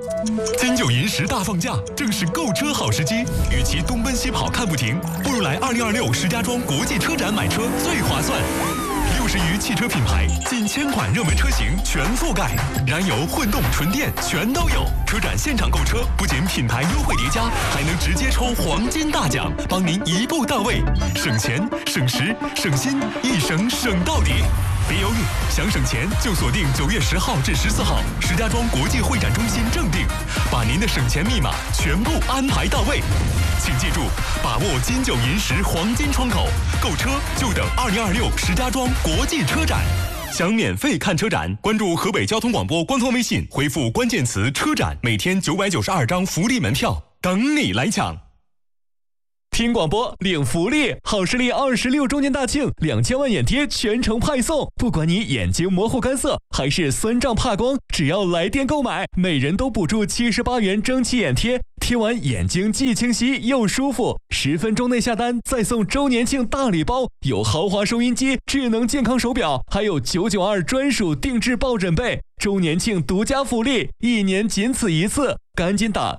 金九银十大放假，正是购车好时机。与其东奔西跑看不停，不如来2026石家庄国际车展买车最划算。60余汽车品牌，近1000款热门车型全覆盖，燃油、混动、纯电全都有。车展现场购车，不仅品牌优惠叠加，还能直接抽黄金大奖，帮您一步到位，省钱、省时、省心，一省省到底。别犹豫，想省钱就锁定9月10号至14号，石家庄国际会展中心正定，把您的省钱密码全部安排到位。请记住，把握金九银十黄金窗口，购车就等2026石家庄国际车展。想免费看车展，关注河北交通广播官方微信，回复关键词“车展”，每天992张福利门票等你来抢。听广播领福利，好视力26周年大庆，2000万眼贴全程派送。不管你眼睛模糊干涩还是酸胀怕光，只要来电购买，每人都补助78元蒸汽眼贴，贴完眼睛既清晰又舒服。10分钟内下单，再送周年庆大礼包，有豪华收音机、智能健康手表，还有992专属定制抱枕被。周年庆独家福利，1年仅此一次，赶紧打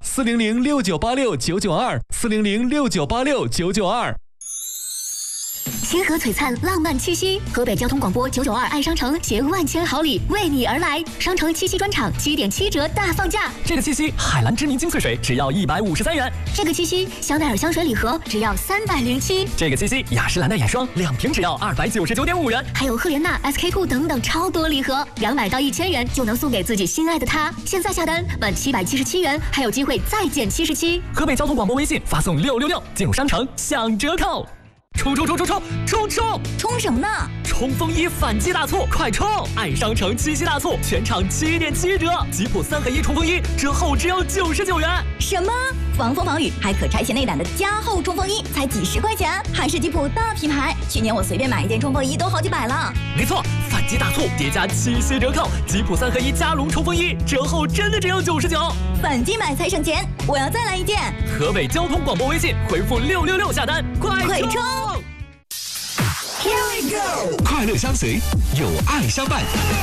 4006986-992，4006986-992。 星河璀璨，浪漫气息。河北交通广播992爱商城携万千好礼为你而来，商城七夕专场7.7折大放价。 这个七夕，海蓝知名精粹水只要153元。 这个七夕，香奈儿香水礼盒只要307。 这个七夕，雅诗兰黛眼霜2瓶只要299.5元。 还有赫莲娜、SK-2等等超多礼盒，200到1000元就能送给自己心爱的他。现在下单满777元，还有机会再减77。 河北交通广播微信发送666，进入商城享折扣。冲！ 冲什么呢？ 冲锋衣反击大促，快冲！爱商城七夕大促，全场7.7折，吉普3合1冲锋衣折后只要99元。 什么？防风防雨还可拆卸内胆的加厚冲锋衣才几十块钱，还是吉普大品牌。去年我随便买一件冲锋衣都好几百了。 没错，反击大促叠加七夕折扣，吉普3合1加绒冲锋衣折后真的只要99。 反击买才省钱，我要再来一件。 河北交通广播微信回复666下单，快冲 ！Here we go， 快乐相随，有爱相伴。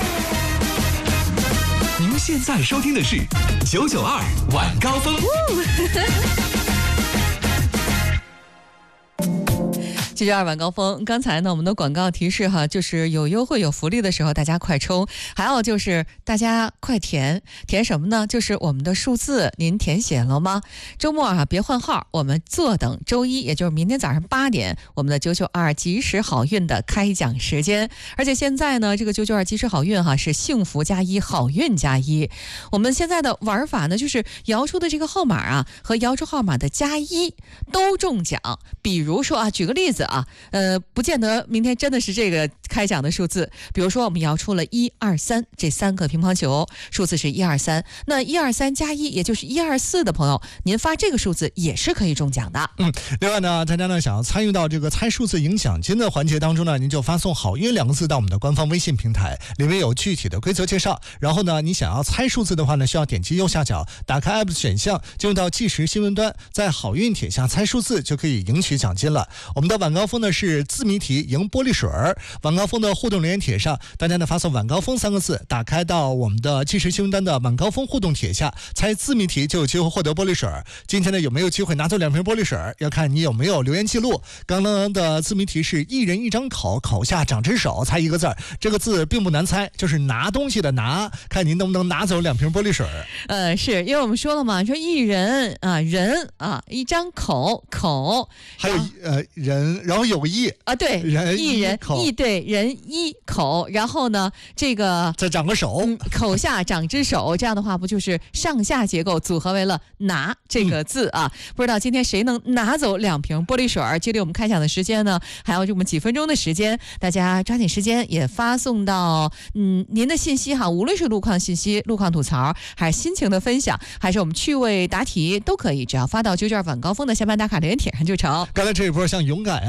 您现在收听的是992晚高峰。 992晚高峰，刚才呢我们的广告提示哈，就是有优惠有福利的时候大家快冲，还有就是大家快填什么呢？就是我们的数字，您填写了吗？周末啊别换号，我们坐等周一，也就是明天早上8点，我们的992及时好运的开奖时间。而且现在呢这个992及时好运哈是幸福加1，好运加1。我们现在的玩法呢就是摇出的这个号码啊和摇出号码的加1都中奖。比如说啊，举个例子啊，不见得明天真的是这个开奖的数字。比如说我们摇出了123这3个乒乓球，数字是123，那123加1也就是124的朋友，您发这个数字也是可以中奖的。 另外呢，大家呢想要参与到这个猜数字赢奖金的环节当中呢，您就发送好运2个字到我们的官方微信平台，里面有具体的规则介绍。然后呢，你想要猜数字的话呢，需要点击右下角打开 app 的选项，进入到即时新闻端，在好运帖下猜数字就可以赢取奖金了。我们的晚高峰呢是自谜题赢玻璃水，晚高峰的互动留言帖上，大家呢发送晚高峰3个字，打开到我们的即时新闻端的晚高峰互动帖下，猜自谜题就有机会获得玻璃水。今天呢有没有机会拿走2瓶玻璃水，要看你有没有留言记录。刚刚的自谜题是一人一张口，口下长只手，猜1个字，这个字并不难猜，就是拿东西的拿，看您能不能拿走2瓶玻璃水。 是因为我们说了嘛，说一人啊人啊一张口， 还有人，然后有个一啊，对， 人一人一对人一口，然后呢这个再长个手， 口下长只手，这样的话不就是上下结构组合为了拿这个字啊？不知道今天谁能拿走2瓶玻璃水？距离我们开奖的时间呢还有这么几分钟的时间，大家抓紧时间也发送到您的信息哈，无论是路况信息、路况吐槽，还是心情的分享，还是我们趣味答题都可以，只要发到992晚高峰的下班打卡留言帖上就成。 刚才这一波像勇敢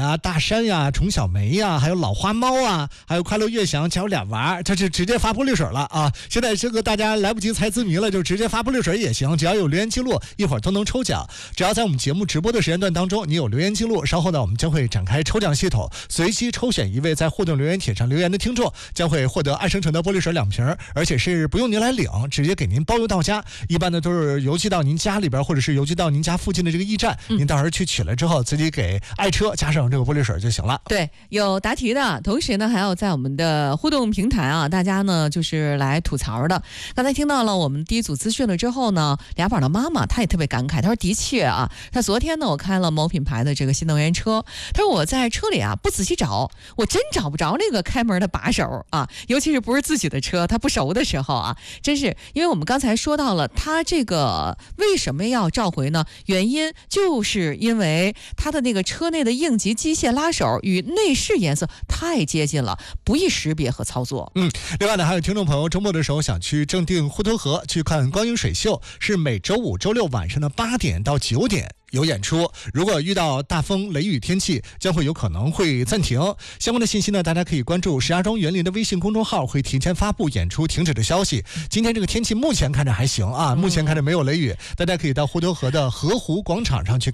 啊、大山呀、虫小梅呀，还有老花猫啊，还有快乐悦享还有俩娃，这是直接发玻璃水了啊！现在这个大家来不及猜字谜了，就直接发玻璃水也行，只要有留言记录，一会儿都能抽奖。只要在我们节目直播的时间段当中，你有留言记录，稍后呢我们将会展开抽奖系统，随机抽选一位在互动留言帖上留言的听众，将会获得爱生城的玻璃水2瓶，而且是不用您来领，直接给您包邮到家。一般的都是邮寄到您家里边，或者是邮寄到您家附近的这个驿站，您到时候去取了之后，自己给爱车加上这个玻璃水就行了。 对，有答题的，同时呢还有在我们的互动平台啊，大家呢就是来吐槽的。刚才听到了我们第一组资讯了之后呢，俩宝的妈妈她也特别感慨，她说的确啊，她昨天呢我开了某品牌的这个新能源车，她说我在车里啊不仔细找，我真找不着那个开门的把手啊，尤其是不是自己的车，她不熟的时候啊，真是因为我们刚才说到了，她这个为什么要召回呢？原因就是因为她的那个车内的应急机械拉手与内饰颜色太接近了，不易识别和操作。 另外呢，还有听众朋友周末的时候想去正定滹沱河去看光影水秀，是每周5、周6晚上的8点到9点。有演出，如果遇到大风雷雨天气，将会有可能会暂停。相关的信息呢，大家可以关注石家庄园林的微信公众号，会提前发布演出停止的消息。今天这个天气目前看着还行啊，目前看着没有雷雨，大家可以到滹沱河的河湖广场上去看。